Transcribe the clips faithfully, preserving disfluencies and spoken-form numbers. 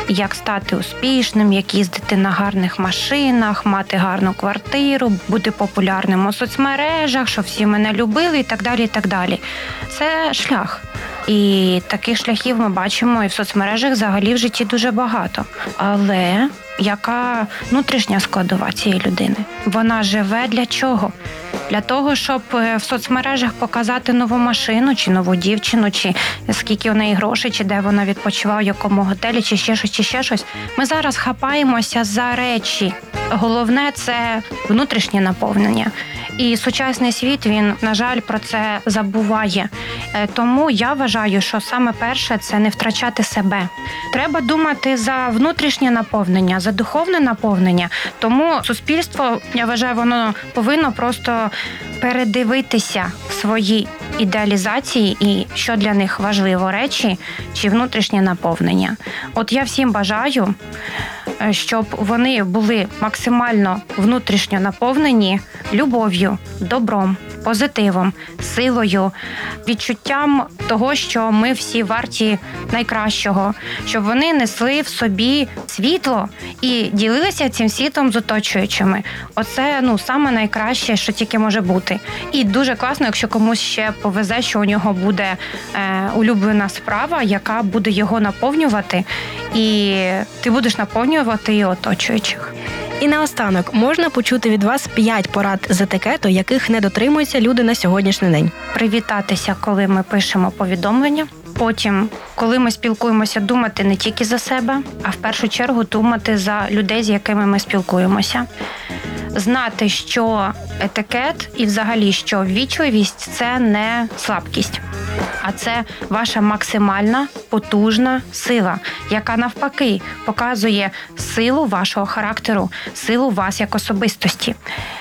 як стати успішним, як їздити на гарних машинах, мати гарну квартиру, бути популярним у соцмережах, щоб всі мене любили і так далі, і так далі. Це шлях. І таких шляхів ми бачимо і в соцмережах взагалі в житті дуже багато. Але яка внутрішня складова цієї людини? Вона живе для чого? Для того, щоб в соцмережах показати нову машину, чи нову дівчину, чи скільки у неї грошей, чи де вона відпочиває, в якому готелі, чи ще щось, чи ще щось. Ми зараз хапаємося за речі. Головне – це внутрішнє наповнення. І сучасний світ, він, на жаль, про це забуває. Тому я вважаю, що саме перше – це не втрачати себе. Треба думати за внутрішнє наповнення, за духовне наповнення. Тому суспільство, я вважаю, воно повинно просто передивитися свої ідеалізації і що для них важливо, речі чи внутрішнє наповнення. От я всім бажаю, щоб вони були максимально внутрішньо наповнені любов'ю, добром, позитивом, силою, відчуттям того, що ми всі варті найкращого, щоб вони несли в собі світло і ділилися цим світлом з оточуючими. Оце, ну, саме найкраще, що тільки може бути. І дуже класно, якщо комусь ще повезе, що у нього буде е, улюблена справа, яка буде його наповнювати, і ти будеш наповнювати і оточуючих. І наостанок, можна почути від вас п'ять порад з етикету, яких не дотримуються люди на сьогоднішній день? Привітатися, коли ми пишемо повідомлення. Потім, коли ми спілкуємося, думати не тільки за себе, а в першу чергу думати за людей, з якими ми спілкуємося. Знати, що етикет і взагалі, що ввічливість – це не слабкість, а це ваша максимальна потужна сила, яка навпаки показує силу вашого характеру, силу вас як особистості.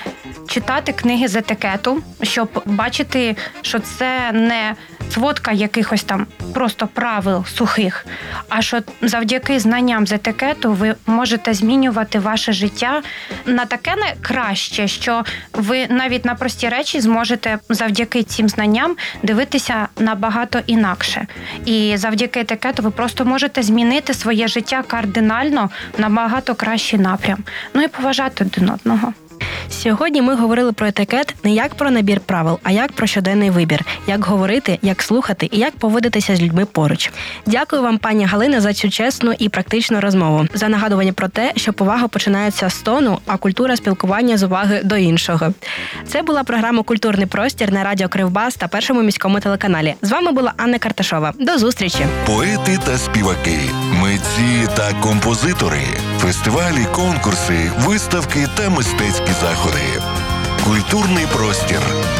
Читати книги з етикету, щоб бачити, що це не сводка якихось там просто правил сухих, а що завдяки знанням з етикету ви можете змінювати ваше життя на таке краще, що ви навіть на прості речі зможете завдяки цим знанням дивитися набагато інакше. І завдяки етикету ви просто можете змінити своє життя кардинально в набагато кращий напрям. Ну і поважати один одного. Сьогодні ми говорили про етикет не як про набір правил, а як про щоденний вибір. Як говорити, як слухати і як поводитися з людьми поруч. Дякую вам, пані Галина, за цю чесну і практичну розмову. За нагадування про те, що повага починається з тону, а культура спілкування з уваги до іншого. Це була програма «Культурний простір» на радіо Кривбас та Першому міському телеканалі. З вами була Анна Карташова. До зустрічі! Поети та співаки, митці та композитори, фестивалі, конкурси, виставки та мистецькі заходи. Культурний простір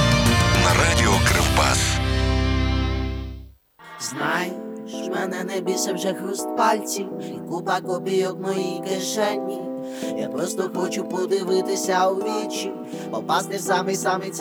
на радіо Кривбас. Знаєш, мене не бісив вже хруст пальців і купа копійок в моїй кишені. Я просто хочу подивитися у вічі, попасти в самий-самий